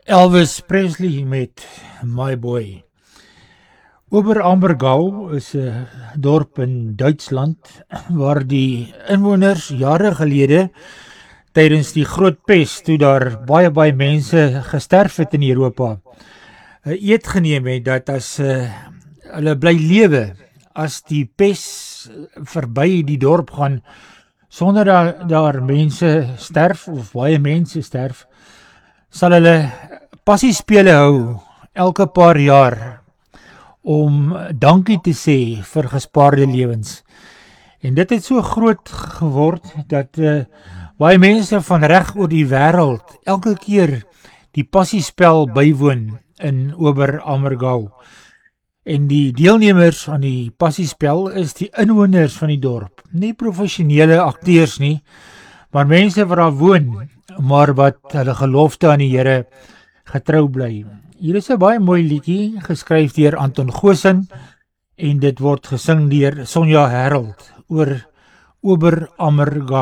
Elvis Presley met My Boy. Oberammergau is 'n dorp in Duitsland waar die inwoners jare gelede tydens die groot pes, toe daar baie mense gesterf het in Europa, 'n eed geneem het dat as hulle bly lewe, as die pes verby die dorp gaan, sonder dat daar mense sterf of baie mense sterf, sal hulle passiespele hou elke paar jaar om dankie te sê vir gespaarde lewens. En dit het so groot geword dat baie mense van reg oor die wêreld elke keer die passiespel bywoon in Oberammergau. En die deelnemers aan die passiespel is die inwoners van die dorp. Nie professionele akteurs nie, maar mense wat daar woon, maar wat hulle gelofte aan die Here getrou bly. Hier is 'n baie mooi liedjie, geskryf deur Anton Goosen, en dit word gesing deur Sonja Herold oor Oberammergau.